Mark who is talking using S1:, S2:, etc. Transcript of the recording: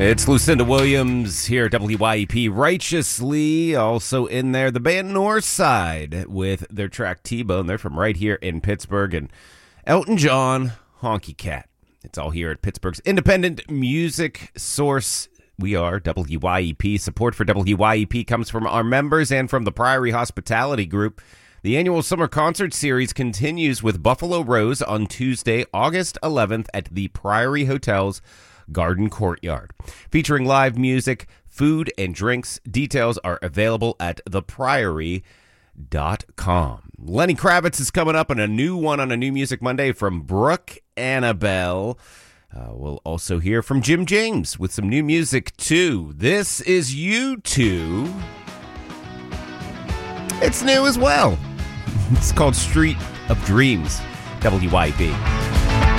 S1: It's Lucinda Williams here at WYEP. Righteously also in there. The band Northside with their track T-Bone. They're from right here in Pittsburgh. And Elton John, Honky Cat. It's all here at Pittsburgh's independent music source. We are WYEP. Support for WYEP comes from our members and from the Priory Hospitality Group. The annual summer concert series continues with Buffalo Rose on Tuesday, August 11th at the Priory Hotel's Garden Courtyard. Featuring live music, food, and drinks. Details are available at thepriory.com. Lenny Kravitz is coming up and a new one on a New Music Monday from Brooke Annabelle. We'll also hear from Jim James with some new music, too. This is U2. It's new as well. It's called Street of Dreams, WYP.